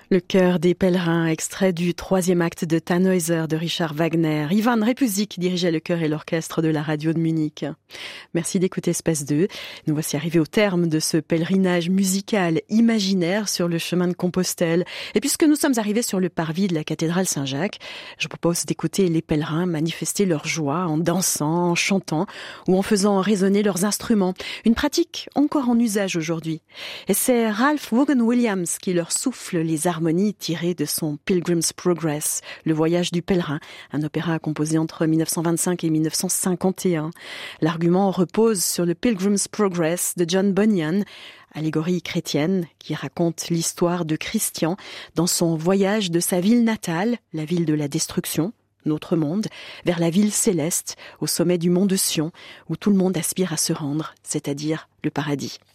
Le chœur des pèlerins, extrait du troisième acte de Tannhäuser de Richard Wagner. Ivan Repusik dirigeait le chœur et l'orchestre de la radio de Munich. Merci d'écouter Space 2. Nous voici arrivés au terme de ce pèlerinage musical imaginaire sur le chemin de Compostelle. Et puisque nous sommes arrivés sur le parvis de la cathédrale Saint-Jacques, je propose d'écouter les pèlerins manifester leur joie en dansant, en chantant ou en faisant résonner leurs instruments. Une pratique encore en usage aujourd'hui. Et c'est Ralph Vaughan Williams qui leur souffle les harmonies tirées de son Pilgrim's Progress, le voyage du pèlerin, un opéra composé entre 1925 et 1951. L'argument repose sur le Pilgrim's Progress de John Bunyan, allégorie chrétienne qui raconte l'histoire de Christian dans son voyage de sa ville natale, la ville de la destruction, notre monde, vers la ville céleste, au sommet du mont de Sion, où tout le monde aspire à se rendre, c'est-à-dire le paradis.